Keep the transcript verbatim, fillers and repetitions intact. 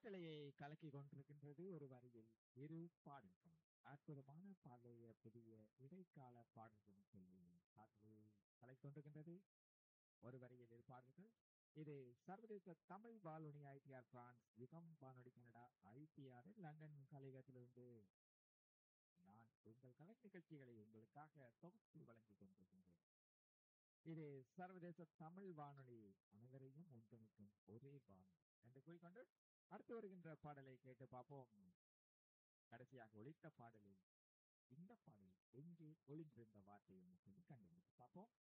காற்றலையை கலக்கி கொண்டிருக்கின்றது ஒரு வரியில் இரு பாடல்கள். அற்புதமான பாடலைய புதிய இடைக்கால பாடல்கள் சொல்லி காற்றலையை கலக்கி கொண்டிருக்கின்றது ஒரு வரியில் இரு பாடல்கள். இது சர்வதேச தமிழ் வானொலி ஐடிஆர் பிரான்ஸ் யுகம் வானொலி கனடா ஐபிஆர் லண்டன் கலையகத்திலிருந்து நான் உங்கள் கலை நிகழ்ச்சிகளை உங்களுக்காக தொகுத்து வழங்கிக் கொண்டிருக்கின்றேன். இது சர்வதேச தமிழ் வானொலி, அனைவரையும் ஒன்றிணைக்கும் ஒரே வானொலி என்று கூறிக்கொண்டு அடுத்து வருகின்ற பாடலை கேட்டு பார்ப்போம். கடைசியாக ஒலித்த பாடலில் இந்த பாடல் எங்கே ஒளிந்திருந்த வார்த்தை என்று சொல்லி கண்டுபிடித்து பார்ப்போம்.